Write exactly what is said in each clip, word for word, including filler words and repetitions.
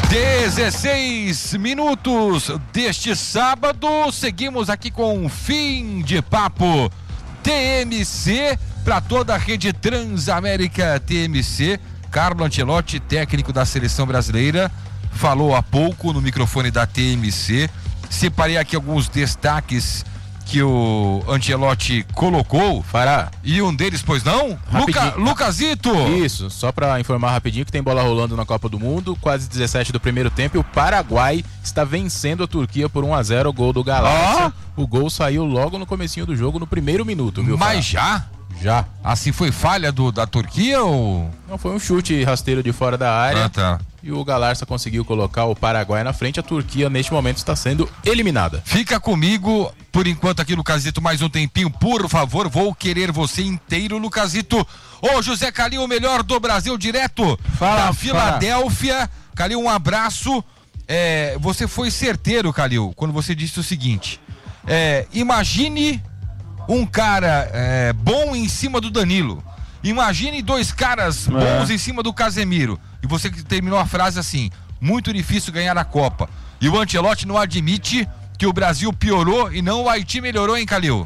dezesseis minutos deste sábado, seguimos aqui com Fim de Papo T M C para toda a rede Transamérica T M C. Carlo Ancelotti, técnico da seleção brasileira, falou há pouco no microfone da T M C. Separei aqui alguns destaques que o Ancelotti colocou. Fará. E um deles, pois não? Luca, Lucasito. Isso, só pra informar rapidinho que tem bola rolando na Copa do Mundo, quase dezessete do primeiro tempo, e o Paraguai está vencendo a Turquia por um a zero, o gol do Galáxia. Oh. O gol saiu logo no comecinho do jogo, no primeiro minuto, viu? Mas já? Já. Assim foi falha do, da Turquia ou... Não, foi um chute rasteiro de fora da área. Ah, tá. E o Galarça conseguiu colocar o Paraguai na frente. A Turquia, neste momento, está sendo eliminada. Fica comigo, por enquanto, aqui, Lucasito, mais um tempinho, por favor. Vou querer você inteiro, Lucasito. Ô, José Calil, o melhor do Brasil, direto fala, da Filadélfia. Calil, um abraço. É, você foi certeiro, Calil, quando você disse o seguinte. É, imagine um cara é, bom em cima do Danilo. Imagine dois caras é. bons em cima do Casemiro. E você que terminou a frase assim: muito difícil ganhar a Copa. E o Ancelotti não admite que o Brasil piorou e não o Haiti melhorou, hein, Calil?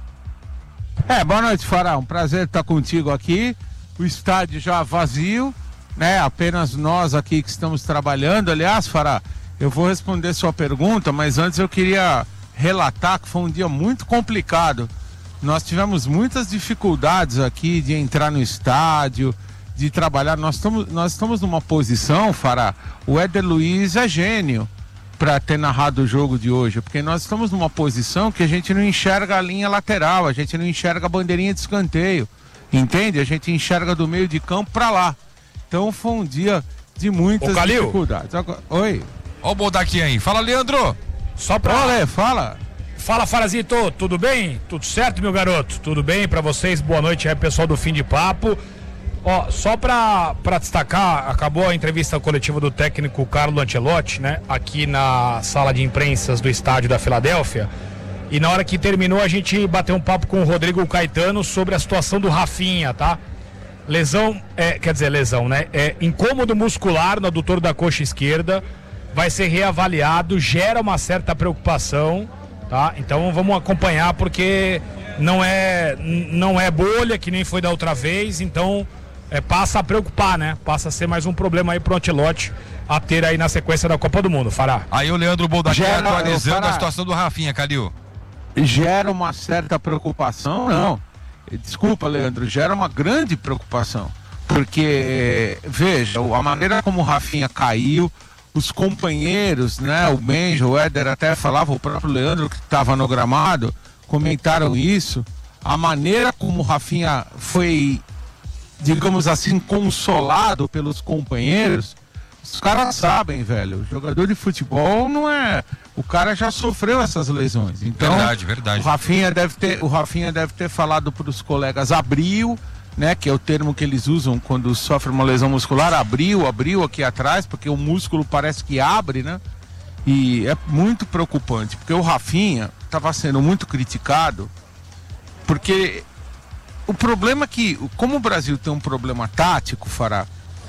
É, boa noite, Fará. Um prazer estar contigo aqui. O estádio já vazio, né? Apenas nós aqui que estamos trabalhando. Aliás, Fará, eu vou responder sua pergunta, mas antes eu queria relatar que foi um dia muito complicado. Nós tivemos muitas dificuldades aqui de entrar no estádio, de trabalhar. Nós estamos, nós estamos numa posição, Fará, o Éder Luiz é gênio para ter narrado o jogo de hoje, porque nós estamos numa posição que a gente não enxerga a linha lateral, a gente não enxerga a bandeirinha de escanteio, entende? A gente enxerga do meio de campo para lá. Então foi um dia de muitas Ô, dificuldades. Agora, oi. Ó o Boldaquinha aí. Fala, Leandro. Só pra... Olha, fala. Fala, Farazito, tudo bem? Tudo certo, meu garoto? Tudo bem pra vocês? Boa noite aí, pessoal do Fim de Papo. Ó, só pra, pra destacar, acabou a entrevista coletiva do técnico Carlo Ancelotti, né? Aqui na sala de imprensas do estádio da Filadélfia. E na hora que terminou, a gente bateu um papo com o Rodrigo Caetano sobre a situação do Rafinha, tá? Lesão, é, quer dizer, lesão, né? É incômodo muscular no adutor da coxa esquerda. Vai ser reavaliado, gera uma certa preocupação. Tá? Então vamos acompanhar, porque não é, não é bolha, que nem foi da outra vez, então é, passa a preocupar, né? Passa a ser mais um problema aí pro Ancelotti a ter aí na sequência da Copa do Mundo, Fará. Aí o Leandro Boldaquim atualizando a situação do Rafinha, Calil. Gera uma certa preocupação? Não. Desculpa, Leandro, gera uma grande preocupação, porque, veja, a maneira como o Rafinha caiu, os companheiros, né, o Benjo, o Éder até falava, o próprio Leandro que estava no gramado, comentaram isso, a maneira como o Rafinha foi, digamos assim, consolado pelos companheiros. Os caras sabem, velho, o jogador de futebol não é, o cara já sofreu essas lesões, então verdade, verdade. o Rafinha deve ter, o Rafinha deve ter falado para os colegas, abriu, né, que é o termo que eles usam quando sofre uma lesão muscular, abriu, abriu aqui atrás, porque o músculo parece que abre, né? E é muito preocupante, porque o Rafinha estava sendo muito criticado, porque o problema é que, como o Brasil tem um problema tático, Fará,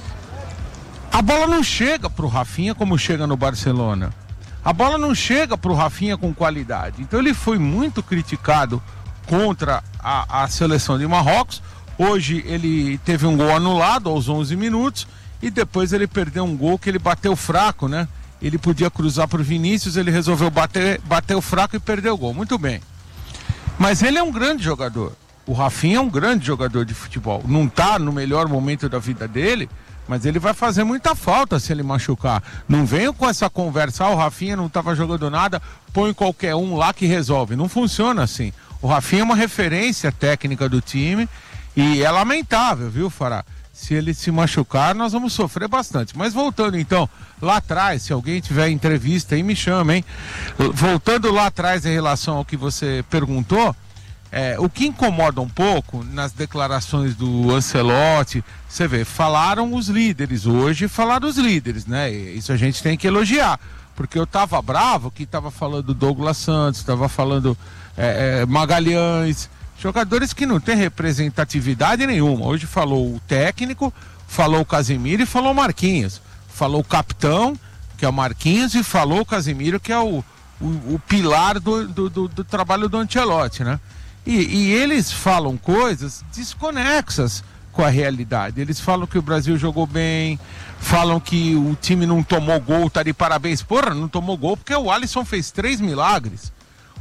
a bola não chega pro Rafinha como chega no Barcelona. A bola não chega pro Rafinha com qualidade. Então ele foi muito criticado contra a, a seleção de Marrocos. Hoje ele teve um gol anulado aos onze minutos e depois ele perdeu um gol que ele bateu fraco, né? Ele podia cruzar para o Vinícius, ele resolveu bater, bateu fraco e perdeu o gol. Muito bem. Mas ele é um grande jogador. O Rafinha é um grande jogador de futebol. Não está no melhor momento da vida dele, mas ele vai fazer muita falta se ele machucar. Não venham com essa conversa, ah, o Rafinha não estava jogando nada, põe qualquer um lá que resolve. Não funciona assim. O Rafinha é uma referência técnica do time. E é lamentável, viu, Fará? Se ele se machucar, nós vamos sofrer bastante. Mas voltando então, lá atrás, se alguém tiver entrevista aí, me chama, hein? Voltando lá atrás em relação ao que você perguntou, é, o que incomoda um pouco nas declarações do Ancelotti, você vê, falaram os líderes hoje, falaram os líderes, né? E isso a gente tem que elogiar. Porque eu tava bravo que tava falando Douglas Santos, tava falando é, é, Magalhães, jogadores que não têm representatividade nenhuma. Hoje falou o técnico, falou o Casemiro e falou o Marquinhos. Falou o capitão, que é o Marquinhos, e falou o Casemiro, que é o, o, o pilar do, do, do, do trabalho do Ancelotti, né? E, e eles falam coisas desconexas com a realidade. Eles falam que o Brasil jogou bem, falam que o time não tomou gol, tá de parabéns. Porra, não tomou gol porque o Alisson fez três milagres.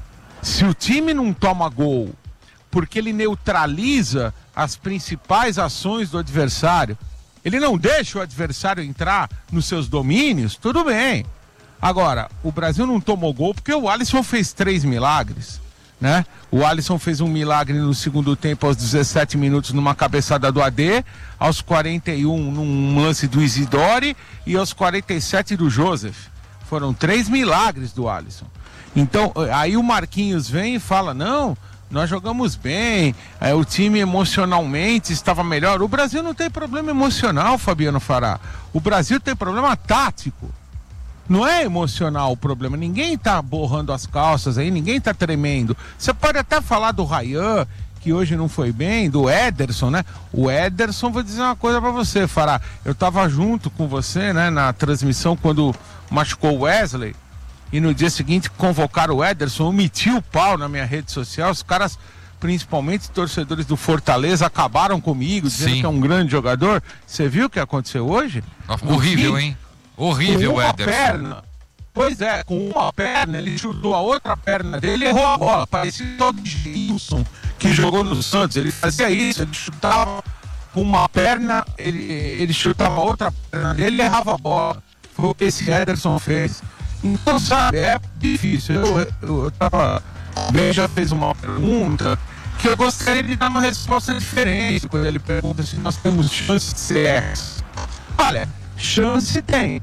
Se o time não toma gol porque ele neutraliza as principais ações do adversário, ele não deixa o adversário entrar nos seus domínios, tudo bem. Agora, o Brasil não tomou gol porque o Alisson fez três milagres, né? O Alisson fez um milagre no segundo tempo aos dezessete minutos numa cabeçada do A D, aos quarenta e um num lance do Isidore e aos quarenta e sete do Joseph. Foram três milagres do Alisson. Então, aí o Marquinhos vem e fala, não, nós jogamos bem, é, o time emocionalmente estava melhor. O Brasil não tem problema emocional, Fabiano Fará. O Brasil tem problema tático. Não é emocional o problema. Ninguém tá borrando as calças aí, ninguém tá tremendo. Você pode até falar do Ryan, que hoje não foi bem, do Ederson, né? O Ederson, vou dizer uma coisa pra você, Fará. Eu tava junto com você, né, na transmissão quando machucou o Wesley. E no dia seguinte convocaram o Ederson, eu meti o pau na minha rede social, os caras, principalmente torcedores do Fortaleza, acabaram comigo, dizendo Sim. que é um grande jogador. Você viu o que aconteceu hoje? Horrível, hein? Horrível, com uma Ederson. perna, pois é, com uma perna, ele chutou a outra perna dele e errou a bola. Parecia todo Gilson que jogou no Santos, ele fazia isso, ele chutava com uma perna, ele, ele chutava a outra perna dele e errava a bola. Foi o que esse Ederson fez. Então, sabe, é difícil. Eu, eu, eu tava. Bem, já fez uma pergunta que eu gostaria de dar uma resposta diferente quando ele pergunta se nós temos chance de ser ex. Olha, chance tem.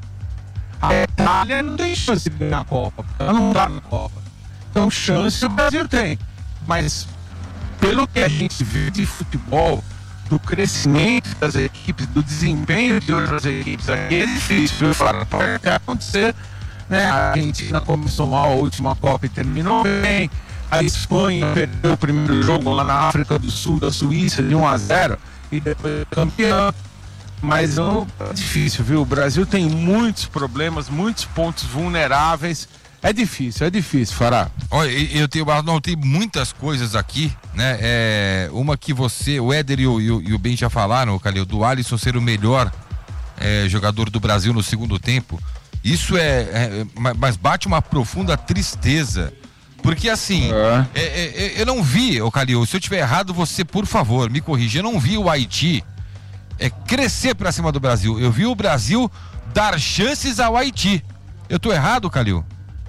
A Itália não tem chance de ganhar a Copa, porque ela não tá na Copa. Então, chance o Brasil tem. Mas, pelo que a gente vê de futebol, do crescimento das equipes, do desempenho de outras equipes, aqui é difícil, viu? Pode até acontecer. Né? A Argentina começou mal a última Copa e terminou bem. A Espanha perdeu o primeiro jogo lá na África do Sul, da Suíça, de um a zero, e depois campeão. Mas não, é difícil, viu? O Brasil tem muitos problemas, muitos pontos vulneráveis. É difícil, é difícil, Fará. Olha, eu tenho, anotei muitas coisas aqui, né? É, uma que você, o Éder e o, e o, e o Ben já falaram, Calil, do Alisson ser o melhor é, jogador do Brasil no segundo tempo. Isso é, é, mas bate uma profunda tristeza, porque assim, é. É, é, eu não vi, ô Calil, se eu tiver errado, você, por favor, me corrija, eu não vi o Haiti é, crescer pra cima do Brasil, eu vi o Brasil dar chances ao Haiti. Eu tô errado, Calil?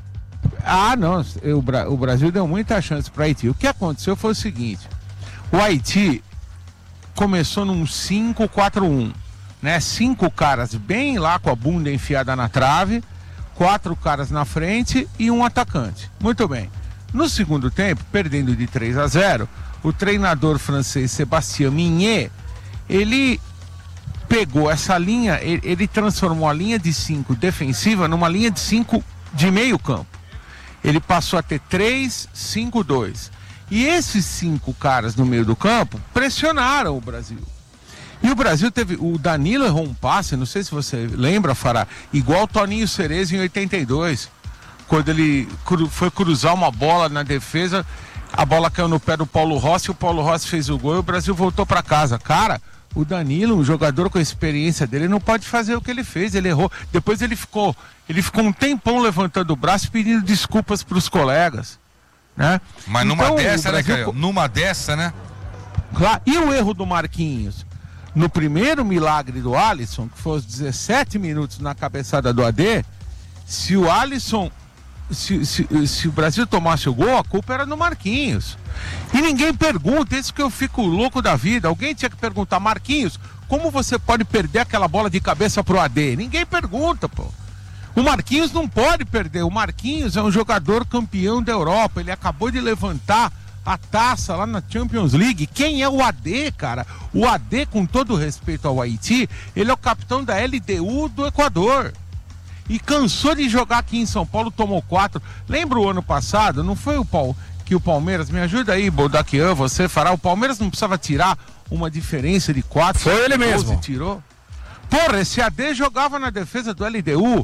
Ah, não, eu, o Brasil deu muita chance para o Haiti. O que aconteceu foi o seguinte, o Haiti começou num cinco quatro um, né? Cinco caras bem lá com a bunda enfiada na trave, quatro caras na frente e um atacante. Muito bem. No segundo tempo, perdendo de três a zero, o treinador francês Sébastien Mignet, ele pegou essa linha, ele, ele transformou a linha de cinco defensiva numa linha de cinco de meio campo. Ele passou a ter três, cinco, dois. E esses cinco caras no meio do campo pressionaram o Brasil. E o Brasil teve, o Danilo errou um passe, não sei se você lembra, Fará, igual o Toninho Cerezo em oitenta e dois, quando ele cru, foi cruzar uma bola na defesa, a bola caiu no pé do Paulo Rossi, o Paulo Rossi fez o gol e o Brasil voltou para casa. Cara, o Danilo, um jogador com a experiência dele, não pode fazer o que ele fez, ele errou. Depois ele ficou, ele ficou um tempão levantando o braço pedindo desculpas para os colegas, né? Mas numa então, dessa, Brasil... né, Caio? Numa dessa, né? Claro. E o erro do Marquinhos? No primeiro milagre do Alisson, que foi aos dezessete minutos na cabeçada do A D, se o Alisson, se, se, se o Brasil tomasse o gol, a culpa era no Marquinhos. E ninguém pergunta, isso que eu fico louco da vida. Alguém tinha que perguntar, Marquinhos, como você pode perder aquela bola de cabeça pro A D? Ninguém pergunta, pô. O Marquinhos não pode perder. O Marquinhos é um jogador campeão da Europa. Ele acabou de levantar a taça lá na Champions League. Quem é o A D, cara? O A D, com todo respeito ao Haiti, ele é o capitão da L D U do Equador. E cansou de jogar aqui em São Paulo, tomou quatro. Lembra o ano passado? Não foi o Paulo que o Palmeiras, me ajuda aí, Boldaquian, você fará. O Palmeiras não precisava tirar uma diferença de quatro. Foi ele mesmo. Tirou. Porra, esse A D jogava na defesa do L D U.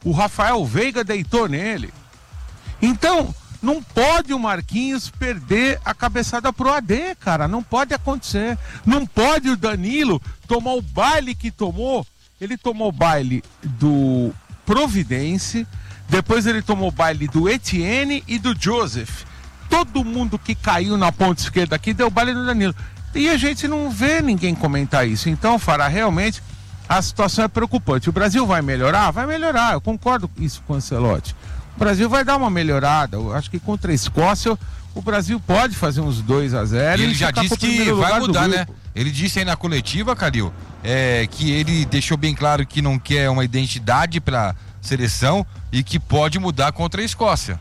o Rafael Veiga deitou nele. Então, não pode o Marquinhos perder a cabeçada pro A D, cara. Não pode acontecer. Não pode o Danilo tomar o baile que tomou. Ele tomou o baile do Providence, depois ele tomou o baile do Etienne e do Joseph. Todo mundo que caiu na ponta esquerda aqui deu baile no Danilo. E a gente não vê ninguém comentar isso. Então, Fará, realmente a situação é preocupante. O Brasil vai melhorar? Vai melhorar. Eu concordo com isso com o Ancelotti. O Brasil vai dar uma melhorada. Eu acho que contra a Escócia o Brasil pode fazer uns dois a zero. E ele já disse que vai mudar, né? Ele disse aí na coletiva, Calil, é, que ele deixou bem claro que não quer uma identidade para seleção e que pode mudar contra a Escócia.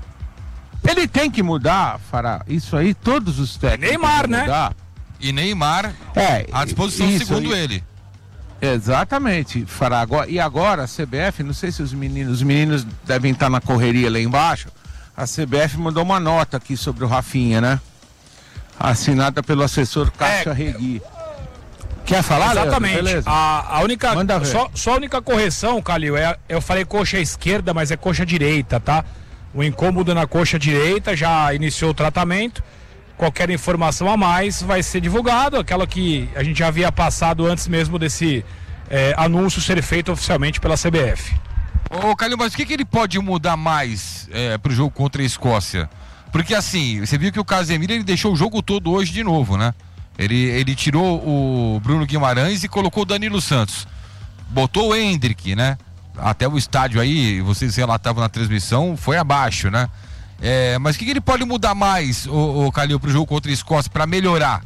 Ele tem que mudar, Fará. Isso aí, todos os técnicos. Neymar, né? Mudar. E Neymar é, à disposição, isso, segundo e... ele. Exatamente, Fará. E agora a C B F, não sei se os meninos, os meninos devem estar na correria lá embaixo. A C B F mandou uma nota aqui sobre o Rafinha, né? Assinada pelo assessor Cássio É, Arregui. Quer falar, exatamente. Beleza. A, a única, Manda ver. só, só a única correção, Calil, é, eu falei coxa esquerda, mas é coxa direita, tá? O incômodo na coxa direita já iniciou o tratamento. Qualquer informação a mais vai ser divulgado, aquela que a gente já havia passado antes mesmo desse é, anúncio ser feito oficialmente pela C B F. Ô, Calil, mas o que, que ele pode mudar mais é, pro jogo contra a Escócia? Porque assim, você viu que o Casemiro ele deixou o jogo todo hoje de novo, né? Ele, ele tirou o Bruno Guimarães e colocou o Danilo Santos. Botou o Hendrick, né? Até o estádio aí, vocês relatavam na transmissão, foi abaixo, né? É, mas o que, que ele pode mudar mais, o, o Calil, pro jogo contra a Escócia para melhorar?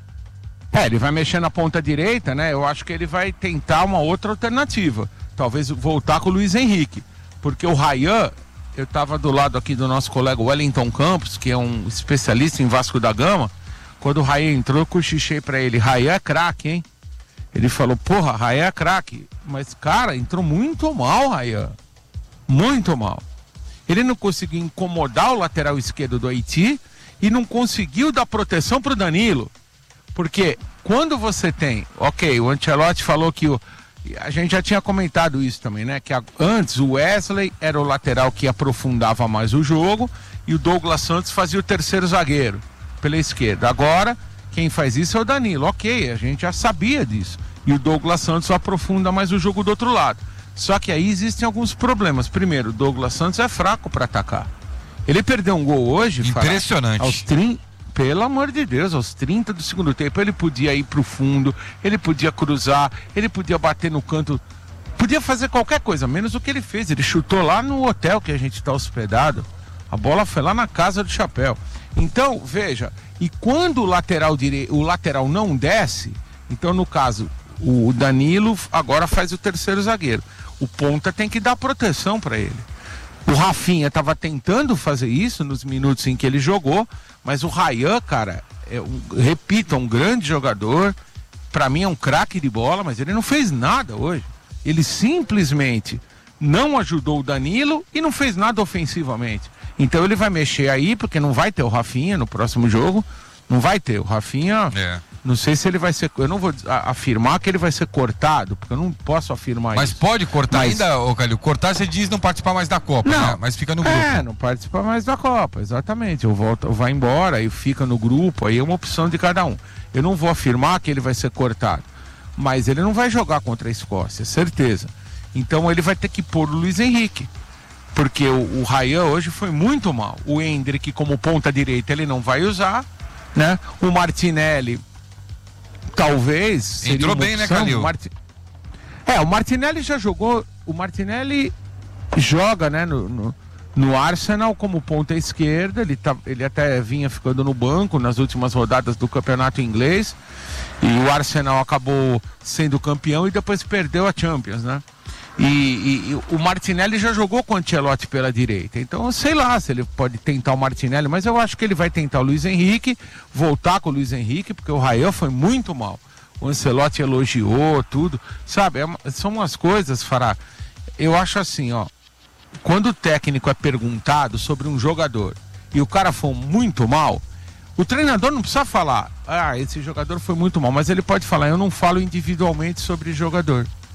É, ele vai mexer na ponta direita, né? Eu acho que ele vai tentar uma outra alternativa. Talvez voltar com o Luiz Henrique. Porque o Ryan, eu tava do lado aqui do nosso colega Wellington Campos, que é um especialista em Vasco da Gama. Quando o Ryan entrou, eu cochichei pra ele, Ryan é craque, hein? Ele falou, porra, Ryan é craque. Mas, cara, entrou muito mal, Ryan. Muito mal. Ele não conseguiu incomodar o lateral esquerdo do Haiti e não conseguiu dar proteção pro Danilo. Porque quando você tem... Ok, o Ancelotti falou que o... A gente já tinha comentado isso também, né? Que a, antes o Wesley era o lateral que aprofundava mais o jogo e o Douglas Santos fazia o terceiro zagueiro pela esquerda. Agora, quem faz isso é o Danilo. Ok, a gente já sabia disso. E o Douglas Santos aprofunda mais o jogo do outro lado. Só que aí existem alguns problemas. Primeiro, o Douglas Santos é fraco para atacar. Ele perdeu um gol hoje. Impressionante. Fala, aos trinta, pelo amor de Deus, aos trinta do segundo tempo, ele podia ir pro fundo, ele podia cruzar, ele podia bater no canto, podia fazer qualquer coisa, menos o que ele fez. Ele chutou lá no hotel que a gente está hospedado. A bola foi lá na casa do chapéu. Então, veja, e quando o lateral dire... o lateral não desce, então no caso, o Danilo agora faz o terceiro zagueiro. O ponta tem que dar proteção para ele. O Rafinha estava tentando fazer isso nos minutos em que ele jogou, mas o Ryan, cara, é um, repito, é um grande jogador. Para mim é um craque de bola, mas ele não fez nada hoje. Ele simplesmente não ajudou o Danilo e não fez nada ofensivamente. Então ele vai mexer aí, porque não vai ter o Rafinha no próximo jogo. Não vai ter. O Rafinha, é. Não sei se ele vai ser... Eu não vou afirmar que ele vai ser cortado, porque eu não posso afirmar Mas isso. Mas pode cortar Mas... ainda, ô Calil? Cortar você diz não participar mais da Copa, não, né? Mas fica no grupo. É, não participa mais da Copa, exatamente. Eu volto, eu vai embora e fica no grupo, aí é uma opção de cada um. Eu não vou afirmar que ele vai ser cortado, mas ele não vai jogar contra a Escócia, certeza. Então ele vai ter que pôr o Luiz Henrique, porque o, o Ryan hoje foi muito mal. O Hendrick como ponta direita ele não vai usar, né? O Martinelli talvez seria entrou uma bem, opção. né, Calil? O Marti... É, o Martinelli já jogou. O Martinelli joga, né, no, no, no Arsenal como ponta esquerda. Ele, tá, ele até vinha ficando no banco nas últimas rodadas do campeonato inglês. E o Arsenal acabou sendo campeão e depois perdeu a Champions, né? E, e, e o Martinelli já jogou com o Ancelotti pela direita. Então, eu sei lá se ele pode tentar o Martinelli, mas eu acho que ele vai tentar o Luiz Henrique, voltar com o Luiz Henrique, porque o Ryan foi muito mal. O Ancelotti elogiou tudo, sabe? É, são umas coisas, Fará. Eu acho assim, ó. Quando o técnico é perguntado sobre um jogador e o cara for muito mal, o treinador não precisa falar, ah, esse jogador foi muito mal, mas ele pode falar, eu não falo individualmente sobre jogador.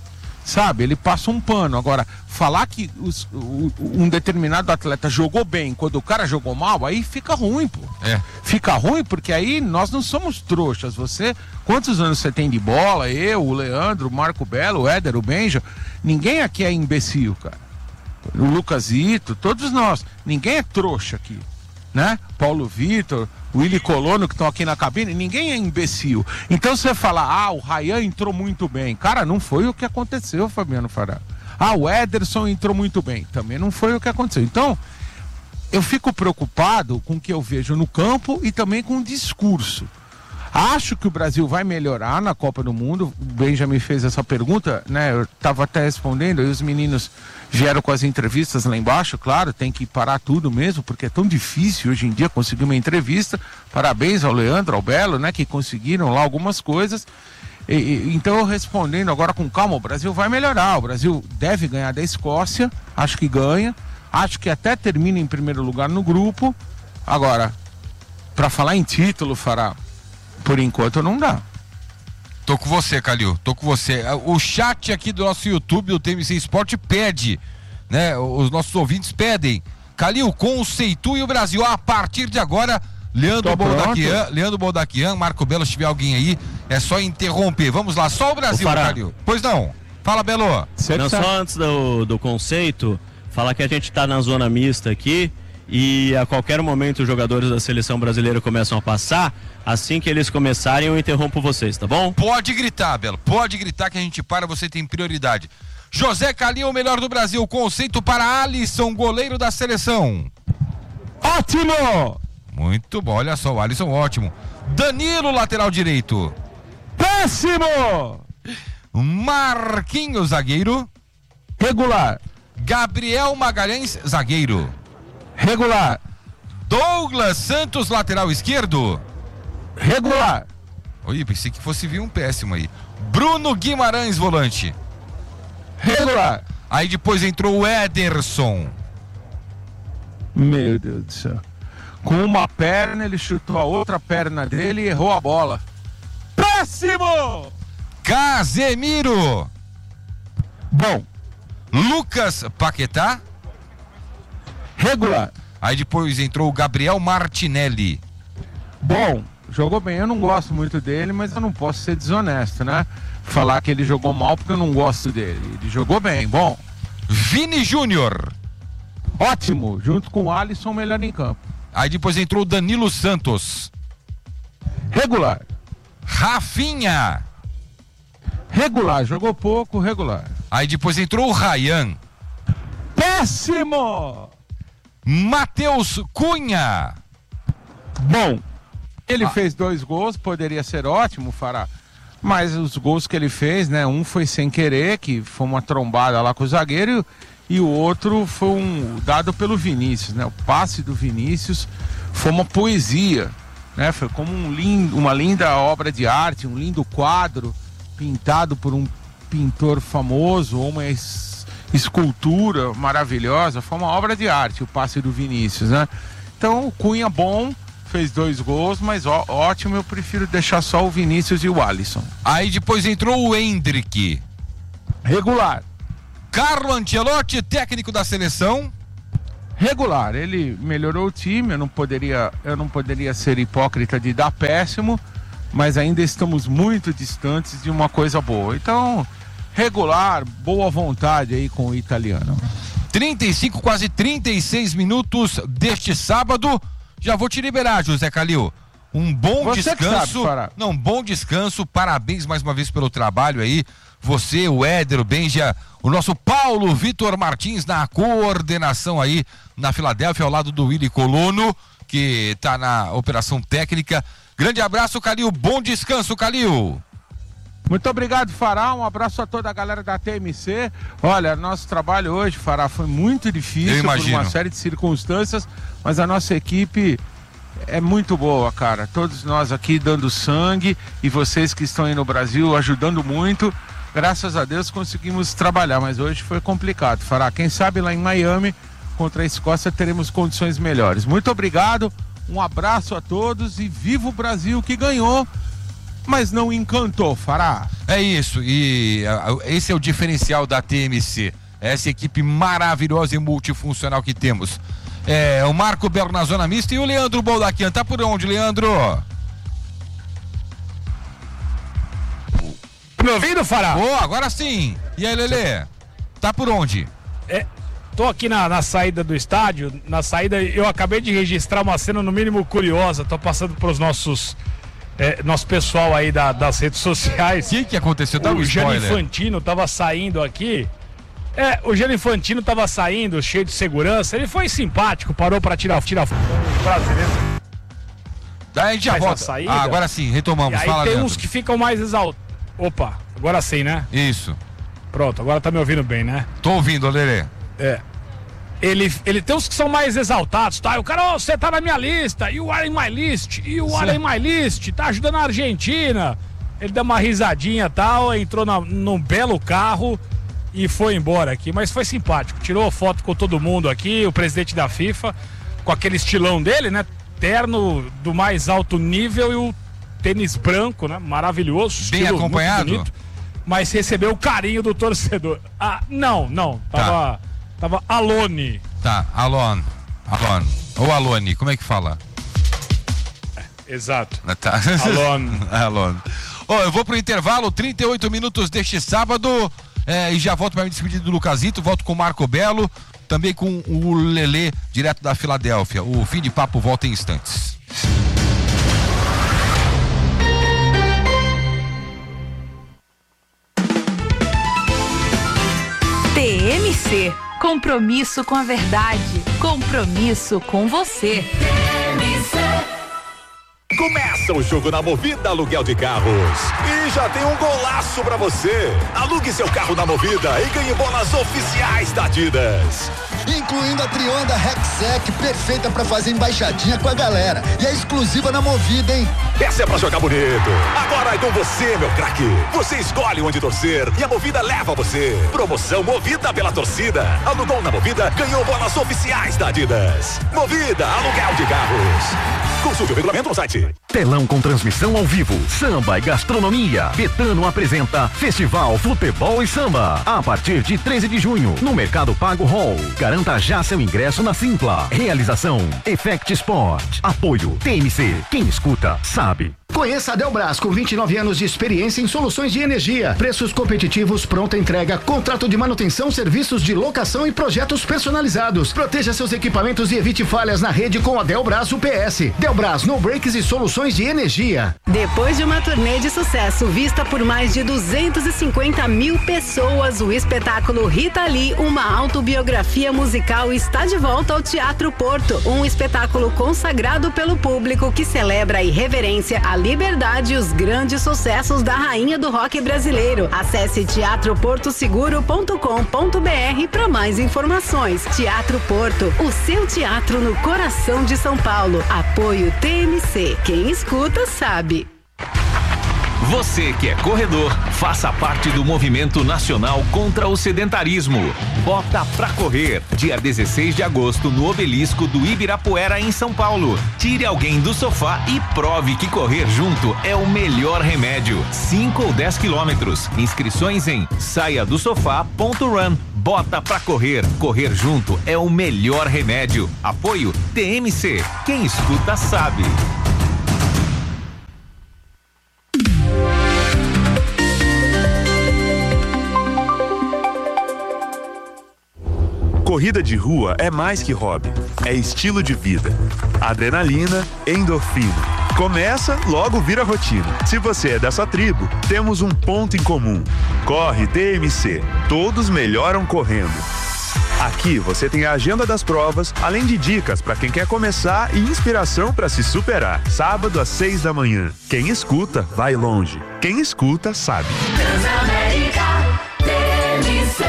sabe? Ele passa um pano. Agora, falar que os, o, um determinado atleta jogou bem quando o cara jogou mal, aí fica ruim, pô. É. Fica ruim porque aí nós não somos trouxas. Você, quantos anos você tem de bola? Eu, o Leandro, o Marco Belo, o Éder, o Benja. Ninguém aqui é imbecil, cara. O Lucasito, todos nós. Ninguém é trouxa aqui, né? Paulo Vitor, o Willy Colono que estão aqui na cabine, ninguém é imbecil. Então você fala, ah, o Ryan entrou muito bem. Cara, não foi o que aconteceu, Fabiano Fará. Ah, o Ederson entrou muito bem. Também não foi o que aconteceu. Então, eu fico preocupado com o que eu vejo no campo e também com o discurso. Acho que o Brasil vai melhorar na Copa do Mundo. O Benjamin fez essa pergunta, né? Eu estava até respondendo, e os meninos vieram com as entrevistas lá embaixo. Claro, tem que parar tudo mesmo, porque é tão difícil hoje em dia conseguir uma entrevista. Parabéns ao Leandro, ao Belo, né? Que conseguiram lá algumas coisas. E, e, então, eu respondendo agora com calma, o Brasil vai melhorar. O Brasil deve ganhar da Escócia, acho que ganha. Acho que até termina em primeiro lugar no grupo. Agora, para falar em título, Fará, por enquanto não dá. Tô com você, Calil, tô com você. O chat aqui do nosso YouTube, do T M C Sport, pede, né? Os nossos ouvintes pedem. Calil, conceitue o Brasil a partir de agora. Leandro Boldaquian, Leandro Boldaquian, Marco Belo, se tiver alguém aí, é só interromper. Vamos lá, só o Brasil, Calil. Pois não. Fala, Belo. Não, só antes do, do conceito, falar que a gente tá na zona mista aqui. E a qualquer momento os jogadores da seleção brasileira começam a passar. Assim que eles começarem, eu interrompo vocês, tá bom? Pode gritar, Belo, pode gritar que a gente para, você tem prioridade. José Calil, o melhor do Brasil. Conceito para Alisson, goleiro da seleção. Ótimo! Muito bom, olha só, o Alisson ótimo. Danilo, lateral direito. Péssimo! Marquinhos, zagueiro. Regular. Gabriel Magalhães, zagueiro. Regular. Douglas Santos, lateral esquerdo. Regular. Oi, pensei que fosse vir um péssimo aí. Bruno Guimarães, volante. Regular. Aí depois entrou o Ederson. Meu Deus do céu. Com uma perna, ele chutou a outra perna dele e errou a bola. Péssimo! Casemiro. Bom. Lucas Paquetá. Regular. Aí depois entrou o Gabriel Martinelli. Bom, jogou bem. Eu não gosto muito dele, mas eu não posso ser desonesto, né? Falar que ele jogou mal porque eu não gosto dele. Ele jogou bem, bom. Vini Júnior. Ótimo, junto com o Alisson, melhor em campo. Aí depois entrou o Danilo Santos. Regular. Rafinha. Regular, jogou pouco, regular. Aí depois entrou o Ryan. Péssimo! Matheus Cunha. Bom, ele ah. fez dois gols, poderia ser ótimo, Fará. Mas os gols que ele fez, né? Um foi sem querer, que foi uma trombada lá com o zagueiro, e o outro foi um dado pelo Vinícius, né? O passe do Vinícius foi uma poesia, né? Foi como um lindo, uma linda obra de arte, um lindo quadro pintado por um pintor famoso, ou uma es- escultura maravilhosa. Foi uma obra de arte o passe do Vinícius, né? Então o Cunha bom, fez dois gols, mas ó, ótimo, eu prefiro deixar só o Vinícius e o Alisson. Aí depois entrou o Endrick. Regular. Carlo Ancelotti, técnico da seleção. Regular, ele melhorou o time, eu não poderia, eu não poderia ser hipócrita de dar péssimo, mas ainda estamos muito distantes de uma coisa boa. Então, regular, boa vontade aí com o italiano. trinta e cinco, quase trinta e seis minutos deste sábado. Já vou te liberar, José Calil. Um bom Você descanso. que sabe, não, bom descanso. Parabéns mais uma vez pelo trabalho aí. Você, o Éder, o Benja, o nosso Paulo Vitor Martins na coordenação aí na Filadélfia, ao lado do Willy Colono, que tá na operação técnica. Grande abraço, Calil. Bom descanso, Calil. Muito obrigado, Fará. Um abraço a toda a galera da T M C. Olha, nosso trabalho hoje, Fará, foi muito difícil por uma série de circunstâncias, mas a nossa equipe é muito boa, cara. Todos nós aqui dando sangue e vocês que estão aí no Brasil ajudando muito. Graças a Deus conseguimos trabalhar, mas hoje foi complicado, Fará. Quem sabe lá em Miami, contra a Escócia, teremos condições melhores. Muito obrigado, um abraço a todos e viva o Brasil que ganhou mas não encantou, Fará. É isso, e uh, esse é o diferencial da T M C. Essa equipe maravilhosa e multifuncional que temos. É, o Marco Belo na zona mista e o Leandro Boldaquian. Tá por onde, Leandro? Me ouvindo, Fará? Oh, agora sim. E aí, Lelê? Tá por onde? É, tô aqui na, na saída do estádio. Na saída, eu acabei de registrar uma cena no mínimo curiosa. Tô passando pros nossos... É, nosso pessoal aí da, das redes sociais. O que que aconteceu? Dá um O Gianni spoiler. Infantino tava saindo aqui. É, o Gianni Infantino tava saindo, cheio de segurança. Ele foi simpático, parou pra tirar tirar foto brasileiro. Daí a gente já Faz a volta. saída. Ah, agora sim, retomamos. E aí Fala, tem Leandro. uns que ficam mais exaltados. Opa, agora sim, né? Isso. Pronto, agora tá me ouvindo bem, né? Tô ouvindo, Lelê. É. Ele, ele tem uns que são mais exaltados, tá? O cara, oh, você tá na minha lista, you are in my list, you are in my list, tá ajudando a Argentina. Ele deu uma risadinha e tal, entrou na, num belo carro e foi embora aqui, mas foi simpático. Tirou foto com todo mundo aqui, o presidente da FIFA, com aquele estilão dele, né? Terno do mais alto nível e o tênis branco, né? Maravilhoso. Bem estilo acompanhado? muito bonito, mas recebeu o carinho do torcedor. Ah, não, não. Tava, Tá. tava alone. Tá, Alon. Alon. Ou Alone, como é que fala? Exato. Tá. Alon. Alon. Ó, eu vou pro intervalo, trinta e oito minutos deste sábado, é, e já volto para me despedir do Lucasito, volto com o Marco Belo, também com o Lelê, direto da Filadélfia. O Fim de Papo volta em instantes. T M C, compromisso com a verdade, compromisso com você. T M C. Começa o jogo na Movida Aluguel de Carros. E já tem um golaço pra você. Alugue seu carro na Movida e ganhe bolas oficiais da Adidas. Incluindo a Trionda Rexec, perfeita pra fazer embaixadinha com a galera. E é exclusiva na Movida, hein? Essa é pra jogar bonito. Agora é com você, meu craque. Você escolhe onde torcer e a Movida leva você. Promoção Movida pela torcida. Alugou na Movida, ganhou bolas oficiais da Adidas. Movida Aluguel de Carros. Consulte o regulamento no site. Telão com transmissão ao vivo, samba e gastronomia. Betano apresenta Festival Futebol e Samba. A partir de treze de junho, no Mercado Pago Hall. Garanta já seu ingresso na Simpla. Realização Effect Sport. Apoio T M C. Quem escuta, sabe. Conheça a Delbras, com vinte e nove anos de experiência em soluções de energia, preços competitivos, pronta entrega, contrato de manutenção, serviços de locação e projetos personalizados. Proteja seus equipamentos e evite falhas na rede com a Delbras U P S. Delbras, no breaks e soluções de energia. Depois de uma turnê de sucesso vista por mais de duzentas e cinquenta mil pessoas, o espetáculo Rita Lee, uma autobiografia musical, está de volta ao Teatro Porto. Um espetáculo consagrado pelo público que celebra a irreverência, a liberdade e os grandes sucessos da rainha do rock brasileiro. Acesse teatro porto seguro ponto com ponto b r para mais informações. Teatro Porto, o seu teatro no coração de São Paulo. Apoio T M C. Quem escuta sabe. Você que é corredor, faça parte do Movimento Nacional contra o Sedentarismo. Bota pra correr, dia dezesseis de agosto, no Obelisco do Ibirapuera, em São Paulo. Tire alguém do sofá e prove que correr junto é o melhor remédio. cinco ou dez quilômetros. Inscrições em saia do sofá ponto run. Bota pra correr. Correr junto é o melhor remédio. Apoio T M C. Quem escuta sabe. Corrida de rua é mais que hobby, é estilo de vida. Adrenalina, endorfina. Começa, logo vira rotina. Se você é dessa tribo, temos um ponto em comum. Corre T M C. Todos melhoram correndo. Aqui você tem a agenda das provas, além de dicas para quem quer começar e inspiração para se superar. Sábado às seis da manhã. Quem escuta, vai longe. Quem escuta, sabe. Transamérica T M C.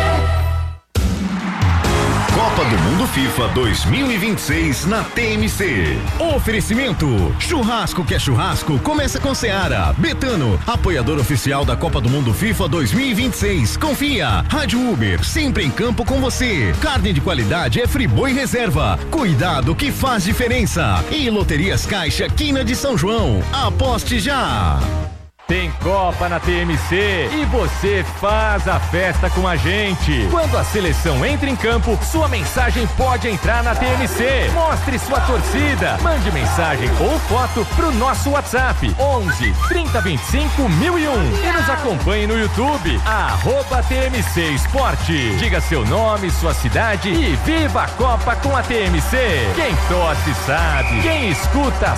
Copa do Mundo FIFA dois mil e vinte e seis na T M C. Oferecimento: churrasco que é churrasco, começa com Seara. Betano, apoiador oficial da Copa do Mundo FIFA dois mil e vinte e seis. Confia. Rádio Uber, sempre em campo com você. Carne de qualidade é Friboi Reserva. Cuidado que faz diferença. E Loterias Caixa, Quina de São João. Aposte já. Tem Copa na T M C e você faz a festa com a gente. Quando a seleção entra em campo, sua mensagem pode entrar na T M C. Mostre sua torcida. Mande mensagem ou foto pro nosso WhatsApp onze, trinta, vinte e cinco, mil e um e nos acompanhe no YouTube, arroba T M C Esporte. Diga seu nome, sua cidade e viva a Copa com a T M C. Quem torce sabe, quem escuta